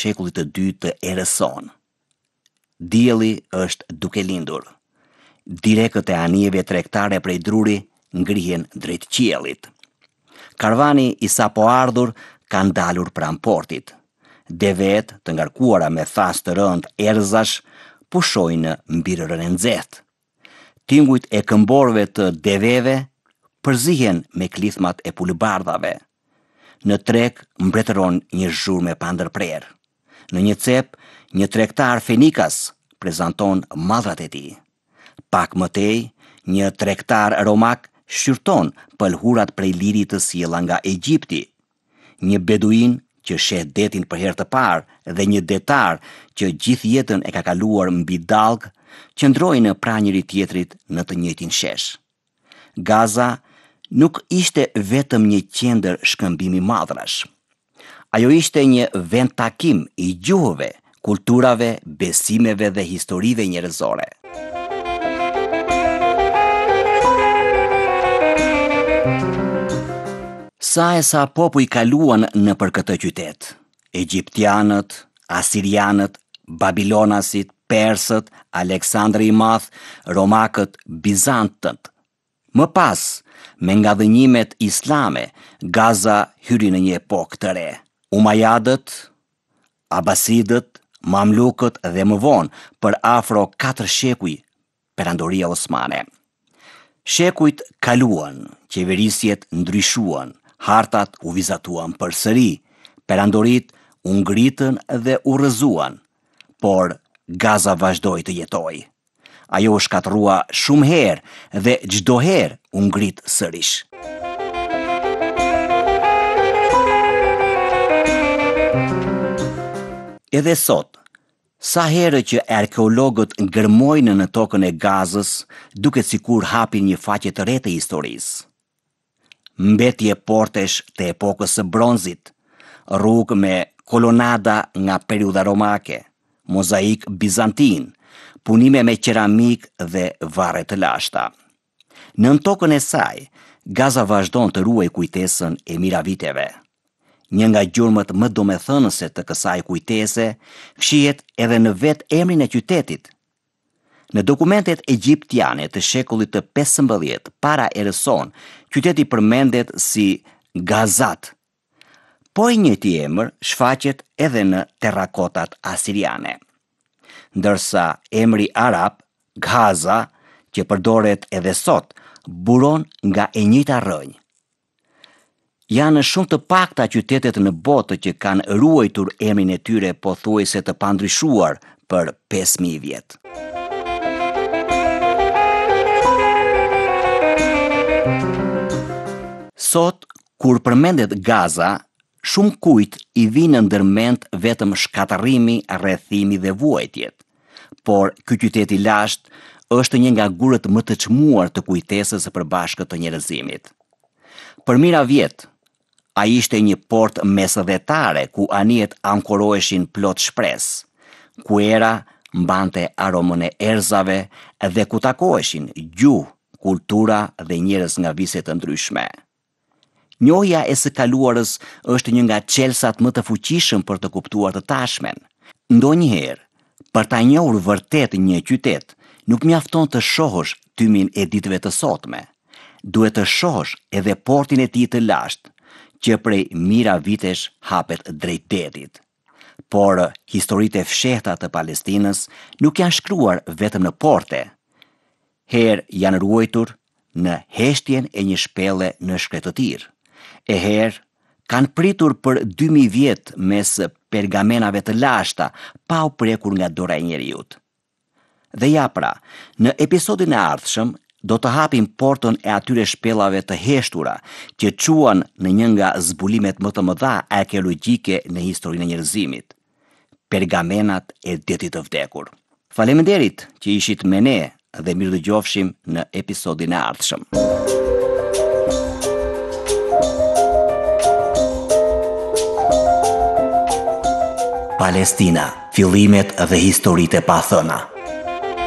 shekullit të dytë të erës sonë. Dielli është duke lindur. Direkët e anijeve tregtare prej druri ngrihen drejt qiellit. Karvani i sapo ardhur ka ndalur pranë portit. Devet të ngarkuara me thas të rënd erëzash pushojnë mbi rërën e nxehtë. Tingujt e këmborëve të deveve përzihen me klithmat e pulbardhave. Në treg mbretëron një zhurmë pa ndërprerë. Në një cep, një tregtar fenikas prezanton mallrat e tij. Pak më tej, një tregtar romak shqyrton pëlhurat prej lirit të sjella nga Egjipti. Një beduin që sheh detin për herë të parë dhe një detar që gjithë jetën e ka kaluar mbi dallg qëndrojnë pranë njëri tjetrit në të njëjtin shesh. Gaza nuk ishte vetëm një qendër shkëmbimi madhrash. Ajo ishte një vend takim i gjuhëve, kulturave, besimeve dhe historive njerëzore. Sa e sa popull kaluan në për këtë qytet. Egjiptianët, asirianët, babilonasit, persët, Aleksandri i Madh, romakët, bizantët. Më pas, me ngadhënjimet islame, Gaza hyri në një epokë të re. Umajadët, Abasidët, Mamlukët dhe më vonë për afro 4 shekuj perandoria osmane. Shekujt kaluan, qeverisjet ndryshuan, hartat u vizatuan përsëri, perandorit u ngritën dhe u rrëzuan, por Gaza vazhdoi të jetojë. Ajo u shkatërrua shumë herë dhe çdo herë u ngrit sërish. Edhe sot, sa herë që arkeologët ngërmojnë në tokën e Gazës, duket sikur hapin një faqe të re të historisë. Mbetje portesh të epokës së bronzit, rrugë me kolonada nga periudha romake, mozaik bizantin, punime me keramik dhe varre të lashta. Nën tokën e saj, Gaza vazhdon të ruaj kujtesën e miraviteve. Një nga gjurmët më domethënëse të kësaj kujtese fshihet edhe në vetë emrin e qytetit. Në dokumentet egjiptiane të shekullit të 15 para erës sonë, qyteti përmendet si Gazat, po i njëjti emër shfaqet edhe në terrakotat asiriane. Ndërsa emri arab, Gaza, që përdoret edhe sot, buron nga e njëjta rrënjë. Janë shumë të pakta qytetet në botë që kanë ruajtur emrin e tyre pothuajse të pandryshuar për 5000 vjet. Sot, kur përmendet Gaza, shumë kujt i vinë ndërmend vetëm shkatërrimi, rrethimi dhe vuajtjet. Por ky qytet i lashtë është një nga gurët më të çmuar të kujtesës së përbashkët të njerëzimit. Për mira vjet, ai ishte një port mesdhetare ku anijet ankoroheshin plot shpresë, ku era mbante aromën e erëzave dhe ku takoheshin gjuhë, kultura dhe njerëz nga vise të ndryshme. Njohja e së kaluarës është një nga çelësat më të fuqishëm për të kuptuar të tashmen. Ndonjëherë, për ta njohur vërtet një qytet, nuk mjafton të shohësh tymin e ditëve të sotme. Duhet të shohësh edhe portin e tij të lashtë, që prej mira vitesh hapet drejt detit. Por historitë e fshehta të Palestinës nuk janë shkruar vetëm në porte. Herë janë ruajtur në heshtjen e një shpelle në shkretëtir. E herë kanë pritur për 2000 vjet mes pergamenave të lashta, pa u prekur nga dora e njeriut. Dhe ja pra, në episodin e ardhshëm, do të hapim portën e atyre shpellave të heshtura që quan në një nga zbulimet më të mëdha arkeologjike në historinë e njerëzimit, pergamenat e detit të vdekur. Faleminderit që ishit me ne dhe mirë dëgjofshim në episodin e ardhshëm. Palestina, fillimet dhe historitë e pathëna.